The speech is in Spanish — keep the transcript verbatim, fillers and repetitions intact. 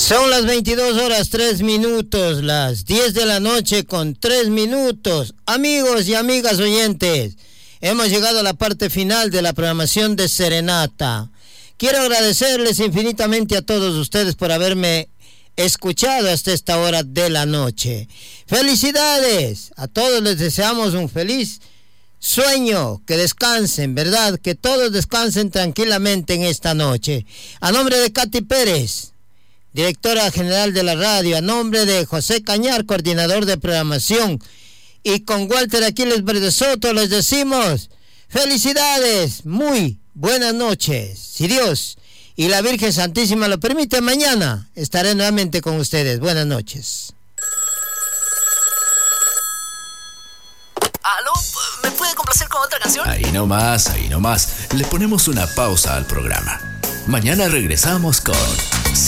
Son las veintidós horas tres minutos, las diez de la noche con tres minutos. Amigos y amigas oyentes, hemos llegado a la parte final de la programación de Serenata. Quiero agradecerles infinitamente a todos ustedes por haberme escuchado hasta esta hora de la noche. ¡Felicidades! A todos les deseamos un feliz sueño, que descansen, ¿verdad? Que todos descansen tranquilamente en esta noche. A nombre de Katy Pérez, directora general de la radio, a nombre de José Cañar, coordinador de programación, y con Walter Aquiles Verde Soto les decimos felicidades, muy buenas noches. Si Dios y la Virgen Santísima lo permite, mañana estaré nuevamente con ustedes. Buenas noches. ¿Aló? ¿Me puede complacer con otra canción? Ahí nomás, ahí nomás. Le ponemos una pausa al programa. Mañana regresamos con